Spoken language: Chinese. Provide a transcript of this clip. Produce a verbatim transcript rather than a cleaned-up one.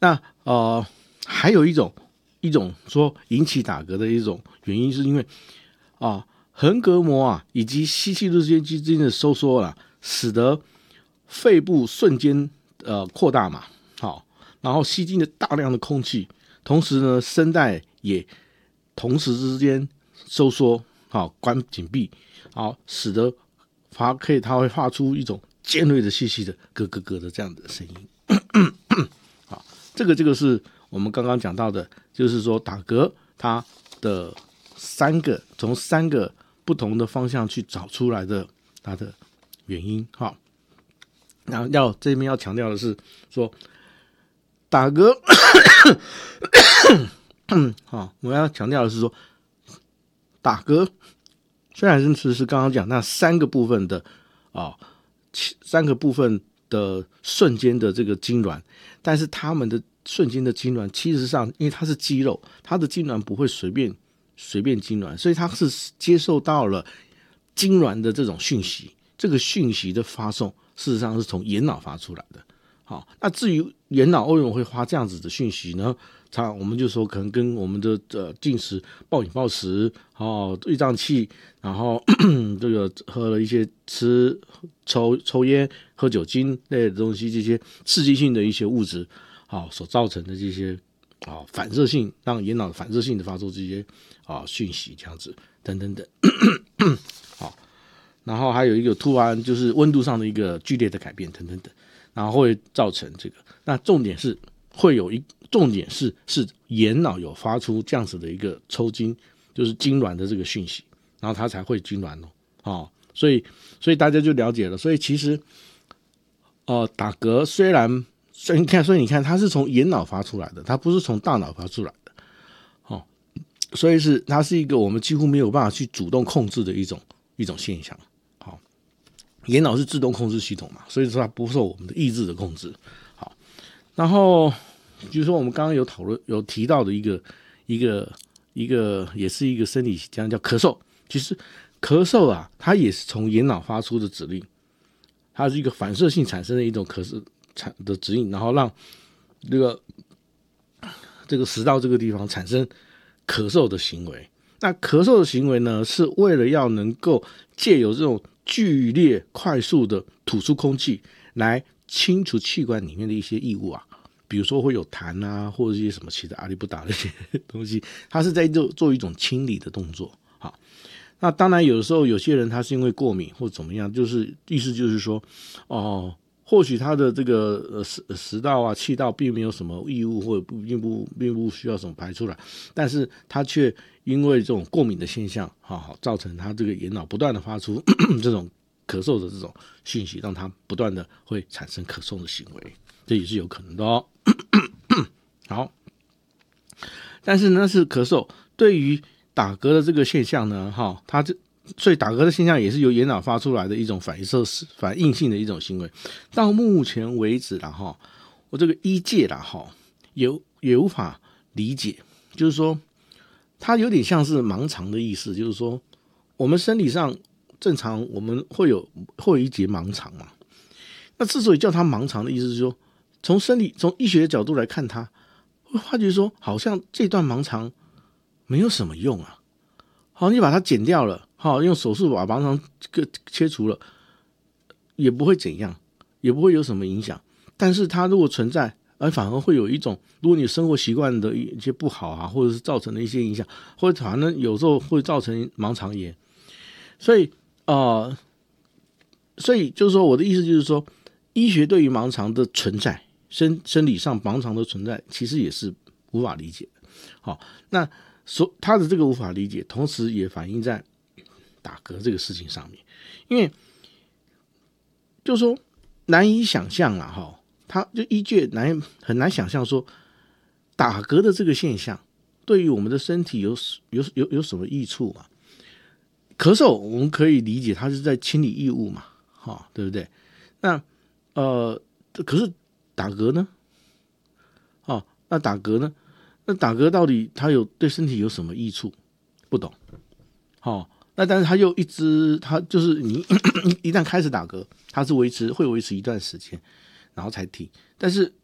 那呃，还有一种一种说引起打嗝的一种原因，是因为啊，横膈膜啊以及吸气路线之间的收缩啊，使得肺部瞬间呃扩大嘛，好，然后吸进了大量的空气，同时呢，声带也同时之间收缩，好，关紧闭，好，使得发可以它会发出一种尖锐的细细的咯咯咯的这样的声音。好，这个这个是我们刚刚讲到的，就是说打嗝它的三个从三个不同的方向去找出来的它的原因。好，然后要这边要强调的是说打嗝好，我要强调的是说打嗝虽然是是刚刚讲那三个部分的啊，三个部分的瞬间的这个痉挛，但是他们的瞬间的痉挛，其实上因为它是肌肉，它的痉挛不会随便随便痉挛，所以它是接受到了痉挛的这种讯息，这个讯息的发送，事实上是从眼脑发出来的。好，那至于眼脑为什么会发这样子的讯息呢？它我们就说可能跟我们的呃进食、暴饮暴食、哦胃胀气，然后这个喝了一些吃抽抽烟、喝酒精类的东西，这些刺激性的一些物质，好、哦、所造成的这些啊、哦、反射性，让眼脑反射性的发出这些啊、哦、讯息，这样子等等等。好，然后还有一个突然就是温度上的一个剧烈的改变等等等，然后会造成这个。那重点是会有一重点是是眼脑有发出这样子的一个抽筋，就是痉挛的这个讯息，然后它才会痉挛哦。哦，所以所以大家就了解了。所以其实呃打嗝虽然所以你看所以你看它是从眼脑发出来的，它不是从大脑发出来的。哦，所以是它是一个我们几乎没有办法去主动控制的一种一种现象。好，眼脑是自动控制系统嘛，所以说它不受我们的意志的控制。好，然后比如说我们刚刚有讨论有提到的一个一个一个也是一个生理现象叫咳嗽，其实咳嗽啊，它也是从眼脑发出的指令，它是一个反射性产生的一种咳嗽的指令，然后让这个这个食道这个地方产生咳嗽的行为。那咳嗽的行为呢，是为了要能够借由这种剧烈快速的吐出空气来清除气管里面的一些异物啊，比如说会有痰啊，或者一些什么其他阿里不达的一些东西，它是在做做一种清理的动作。好，那当然有的时候有些人他是因为过敏或怎么样，就是意思就是说，哦，或许他的这个呃食食道啊、气道并没有什么异物，或者并不并不需要什么排出来，但是他却因为这种过敏的现象，好好造成他这个眼脑不断的发出这种咳嗽的这种讯息，让他不断的会产生咳嗽的行为，这也是有可能的哦。好，但是呢是咳嗽，对于打嗝的这个现象呢，哈，它这所以打嗝的现象也是由眼脑发出来的一种反射反应性的一种行为。到目前为止啦，哈，我这个医界啦，哈，也也无法理解，就是说它有点像是盲肠的意思，就是说我们生理上正常我们会有会有一节盲肠嘛，那之所以叫它盲肠的意思是说，从生理从医学的角度来看它，会发觉说好像这段盲肠没有什么用啊。好，你把它剪掉了，好，用手术把盲肠切除了，也不会怎样，也不会有什么影响。但是它如果存在，而反而会有一种，如果你生活习惯的一些不好啊，或者是造成的一些影响，或者反正有时候会造成盲肠炎。所以呃，所以就是说，我的意思就是说，医学对于盲肠的存在，生生理上盲肠的存在，其实也是无法理解的。好，那所他的这个无法理解，同时也反映在打嗝这个事情上面，因为就是说难以想象啦，哈，他就医界难很难想象说打嗝的这个现象对于我们的身体有有有有什么益处嘛？咳嗽我们可以理解，它是在清理异物嘛，哈，对不对？那呃，可是打嗝呢？哦，那打嗝呢？那打嗝到底它有对身体有什么益处？不懂。好、哦，那但是它又一直，它就是你一旦开始打嗝，它是维持会维持一段时间，然后才停。但是